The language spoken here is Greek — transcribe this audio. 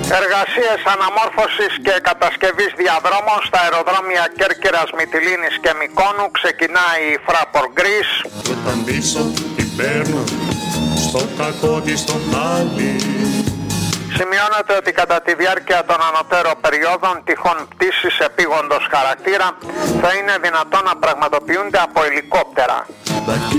Εργασίες αναμόρφωσης και κατασκευής διαδρόμων στα αεροδρόμια Κέρκυρας, Μυτιλήνης και Μυκόνου ξεκινάει η Fraport Greece. Και όταν πίσω την παίρνω στο κακό της το χάλι. Σημειώνεται ότι κατά τη διάρκεια των ανωτέρων περιόδων τυχόν πτήσεις επίγοντος χαρακτήρα θα είναι δυνατόν να πραγματοποιούνται από ελικόπτερα.